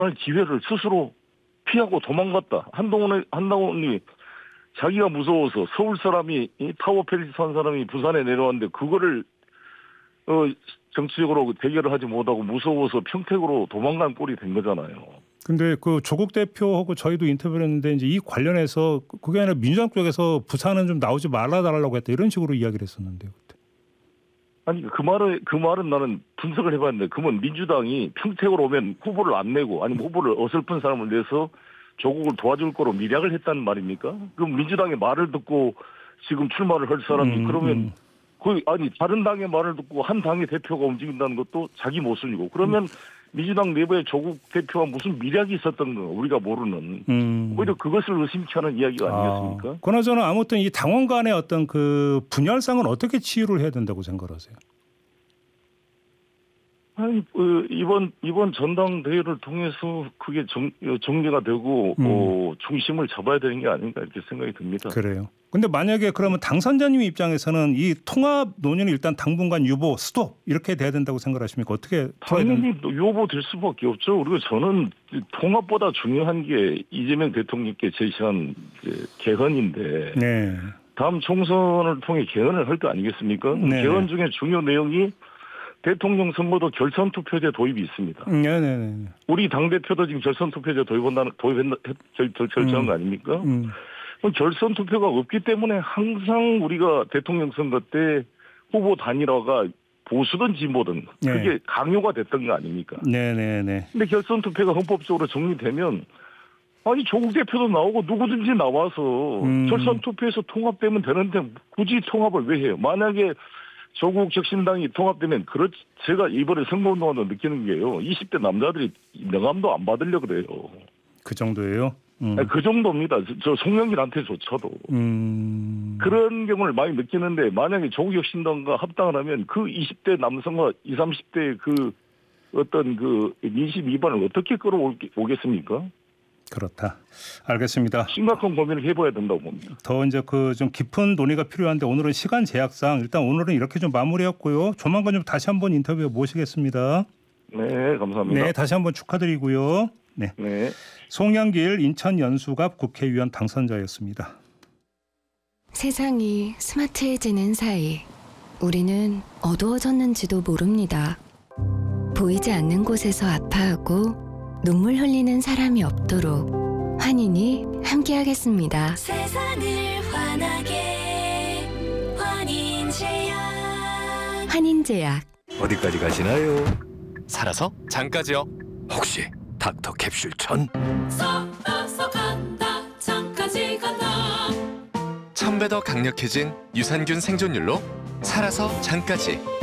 기회를 스스로 피하고 도망갔다. 한동훈이 자기가 무서워서 서울 사람이 타워 팰리스 한 사람이 부산에 내려왔는데 그거를 정치적으로 대결을 하지 못하고 무서워서 평택으로 도망간 꼴이 된 거잖아요. 근데 그 조국 대표하고 저희도 인터뷰를 했는데 이제 이 관련해서 그게 아니라 민주당 쪽에서 부산은 좀 나오지 말아달라고 했다 이런 식으로 이야기를 했었는데요. 그때. 아니 그 말은 나는 분석을 해봤는데 그러면 민주당이 평택으로 오면 후보를 안 내고 아니면 후보를 어설픈 사람을 내서 조국을 도와줄 거로 밀약을 했다는 말입니까? 그럼 민주당의 말을 듣고 지금 출마를 할 사람이 그러면 다른 당의 말을 듣고 한 당의 대표가 움직인다는 것도 자기 모순이고 그러면 민주당 내부에 조국 대표와 무슨 밀약이 있었던 거 우리가 모르는 오히려 그것을 의심케 하는 이야기가 아니겠습니까? 그나저나 아무튼 이 당원 간의 어떤 그 분열상은 어떻게 치유를 해야 된다고 생각하세요? 아니 이번 전당대회를 통해서 그게 정리가 되고 중심을 잡아야 되는 게 아닌가 이렇게 생각이 듭니다. 그래요. 근데 만약에 그러면 당선자님 입장에서는 이 통합 논의는 일단 당분간 유보, 스톱 이렇게 돼야 된다고 생각하십니까? 어떻게? 당연히 유보될 수밖에 없죠. 그리고 저는 통합보다 중요한 게 이재명 대통령께 제시한 개헌인데 네. 다음 총선을 통해 개헌을 할 거 아니겠습니까? 네. 개헌 중에 중요 내용이 대통령 선거도 결선 투표제 도입이 있습니다. 네네네. 우리 당 대표도 지금 결선 투표제 결정한 거 아닙니까? 결선 투표가 없기 때문에 항상 우리가 대통령 선거 때 후보 단일화가 보수든 진보든 그게 강요가 됐던 거 아닙니까? 네네네. 근데 결선 투표가 헌법적으로 정리되면 아니 조국 대표도 나오고 누구든지 나와서 결선 투표에서 통합되면 되는데 굳이 통합을 왜 해요? 만약에 조국 혁신당이 통합되면 제가 이번에 선거운동하면서 느끼는 게요. 20대 남자들이 명함도 안 받으려고 그래요. 그 정도예요? 그 정도입니다. 저 송영길한테조차도. 그런 경우를 많이 느끼는데 만약에 조국 혁신당과 합당을 하면 그 20대 남성과 20, 30대의 그 어떤 그 민심 위반을 어떻게 끌어오겠습니까? 그렇다. 알겠습니다. 심각한 고민을 해봐야 된다고 봅니다. 더 이제 그 좀 깊은 논의가 필요한데 오늘은 시간 제약상 일단 오늘은 이렇게 좀 마무리했고요. 조만간 좀 다시 한번 인터뷰에 모시겠습니다. 네, 감사합니다. 네, 다시 한번 축하드리고요. 네. 송영길 인천 연수갑 국회의원 당선자였습니다. 세상이 스마트해지는 사이 우리는 어두워졌는지도 모릅니다. 보이지 않는 곳에서 아파하고 눈물 흘리는 사람이 없도록 환인이 함께하겠습니다. 세상을 환하게 환인제약. 환인제약. 어디까지 가시나요? 살아서 장까지요. 혹시 닥터 캡슐 천? 썩어서 간다 장까지 간다. 1000배 더 강력해진 유산균 생존율로 살아서 장까지.